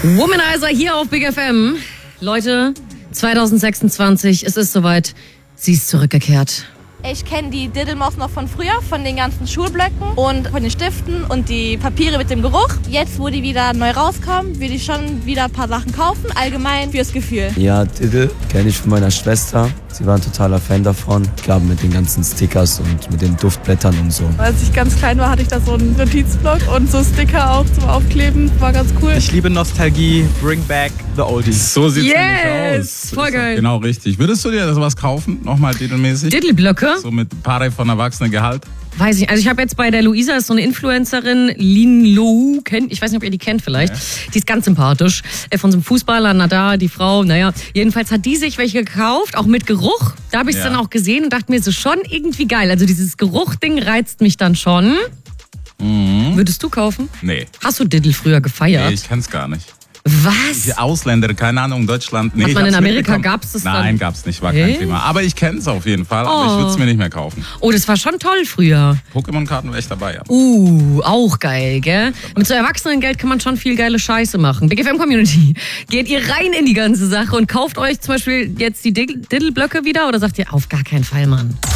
Womanizer hier auf Big FM. Leute, 2026, es ist soweit. Sie ist zurückgekehrt. Ich kenne die Diddlemaus noch von früher, von den ganzen Schulblöcken und von den Stiften und die Papiere mit dem Geruch. Jetzt, wo die wieder neu rauskommen, will ich schon wieder ein paar Sachen kaufen, allgemein fürs Gefühl. Ja, Diddle kenne ich von meiner Schwester. Sie war ein totaler Fan davon. Ich glaube, mit den ganzen Stickers und mit den Duftblättern und so. Als ich ganz klein war, hatte ich da so einen Notizblock und so Sticker auch zum Aufkleben. War ganz cool. Ich liebe Nostalgie. Bring back the oldies. So sieht's Yes, nämlich aus. voll geil. Genau richtig. Würdest du dir sowas kaufen? Nochmal Diddle-mäßig? Diddleblöcke? So mit Paare von Erwachsenengehalt? Weiß ich. Also ich habe jetzt bei der Luisa, ist so eine Influencerin, Lin Lou, ich weiß nicht, ob ihr die kennt vielleicht. Ja. Die ist ganz sympathisch. Von so einem Fußballer, Nada, die Frau, naja. Jedenfalls hat die sich welche gekauft, auch mit Geruch. Da habe ich es dann auch gesehen und dachte mir, so schon irgendwie geil. Also dieses Geruchding reizt mich dann schon. Mhm. Würdest du kaufen? Nee. Hast du Diddle früher gefeiert? Nee, ich kenn's gar nicht. Was? Die Ausländer, keine Ahnung, Deutschland. Nee, Hat man in Amerika, gab's das dann? Nein, gab's nicht, war kein Thema. Aber ich kenn's auf jeden Fall, aber ich würde es mir nicht mehr kaufen. Oh, das war schon toll früher. Pokémon-Karten wäre ich dabei, ja. Auch geil, gell? Mit so Erwachsenengeld kann man schon viel geile Scheiße machen. Big FM Community, geht ihr rein in die ganze Sache und kauft euch zum Beispiel jetzt die Diddle-Blöcke wieder oder sagt ihr, auf gar keinen Fall, Mann?